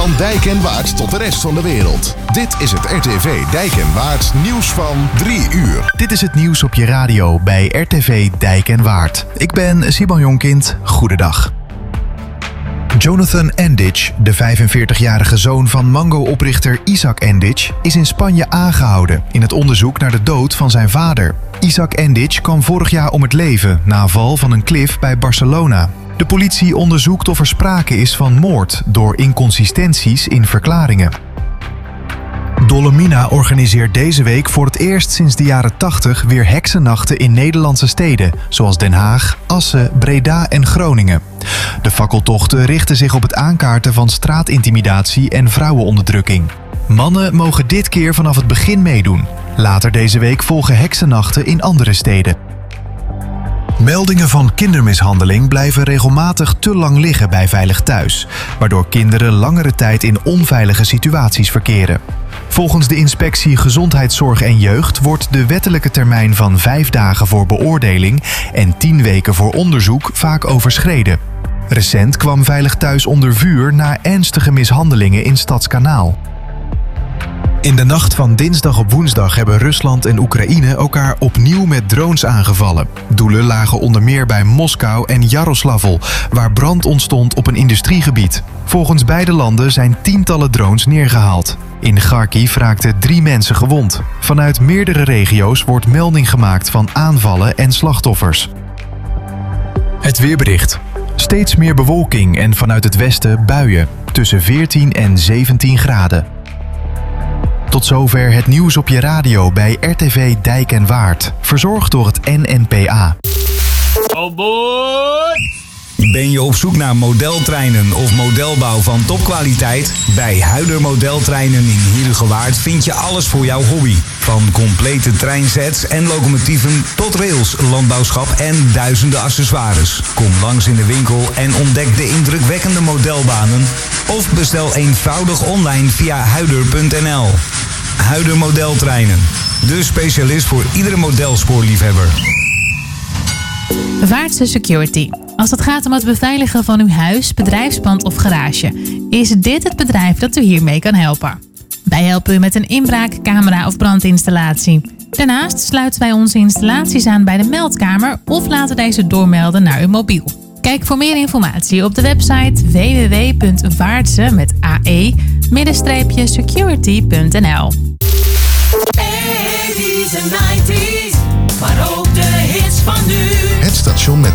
Van Dijk en Waard tot de rest van de wereld. Dit is het RTV Dijk en Waard nieuws van 3 uur. Dit is het nieuws op je radio bij RTV Dijk en Waard. Ik ben Simon Jonkind. Goedendag. Jonathan Endic, de 45-jarige zoon van Mango-oprichter Isaac Endic, is in Spanje aangehouden in het onderzoek naar de dood van zijn vader. Isaac Endic kwam vorig jaar om het leven na een val van een klif bij Barcelona. De politie onderzoekt of er sprake is van moord door inconsistenties in verklaringen. Dolomina organiseert deze week voor het eerst sinds de jaren 80 weer heksennachten in Nederlandse steden, zoals Den Haag, Assen, Breda en Groningen. De fakkeltochten richten zich op het aankaarten van straatintimidatie en vrouwenonderdrukking. Mannen mogen dit keer vanaf het begin meedoen. Later deze week volgen heksennachten in andere steden. Meldingen van kindermishandeling blijven regelmatig te lang liggen bij Veilig Thuis, waardoor kinderen langere tijd in onveilige situaties verkeren. Volgens de inspectie Gezondheidszorg en Jeugd wordt de wettelijke termijn van 5 dagen voor beoordeling en 10 weken voor onderzoek vaak overschreden. Recent kwam Veilig Thuis onder vuur na ernstige mishandelingen in Stadskanaal. In de nacht van dinsdag op woensdag hebben Rusland en Oekraïne elkaar opnieuw met drones aangevallen. Doelen lagen onder meer bij Moskou en Jaroslavl, waar brand ontstond op een industriegebied. Volgens beide landen zijn tientallen drones neergehaald. In Kharkiv raakten 3 mensen gewond. Vanuit meerdere regio's wordt melding gemaakt van aanvallen en slachtoffers. Het weerbericht. Steeds meer bewolking en vanuit het westen buien. Tussen 14 en 17 graden. Tot zover het nieuws op je radio bij RTV Dijk en Waard. Verzorgd door het NNPA. Oh boy! Ben je op zoek naar modeltreinen of modelbouw van topkwaliteit? Bij Huider Modeltreinen in Heerhugowaard vind je alles voor jouw hobby. Van complete treinsets en locomotieven tot rails, landbouwschap en duizenden accessoires. Kom langs in de winkel en ontdek de indrukwekkende modelbanen. Of bestel eenvoudig online via huider.nl. Huider Modeltreinen. De specialist voor iedere modelspoorliefhebber. Vaartse Security. Als het gaat om het beveiligen van uw huis, bedrijfspand of garage, is dit het bedrijf dat u hiermee kan helpen. Wij helpen u met een inbraak, camera of brandinstallatie. Daarnaast sluiten wij onze installaties aan bij de meldkamer of laten deze doormelden naar uw mobiel. Kijk voor meer informatie op de website www.vaartse-security.nl. 80's en 90's, maar ook de hits van nu. Het station met